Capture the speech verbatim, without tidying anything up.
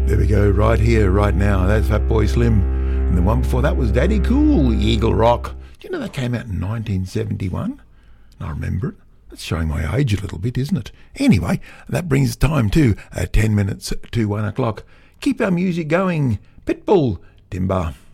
There we go, right here, right now. That's Fatboy Slim. And the one before that was Daddy Cool, Eagle Rock. Do you know that came out in nineteen seventy-one? I remember it. That's showing my age a little bit, isn't it? Anyway, that brings time to uh, ten minutes to one o'clock. Keep our music going. Pitbull, Timber.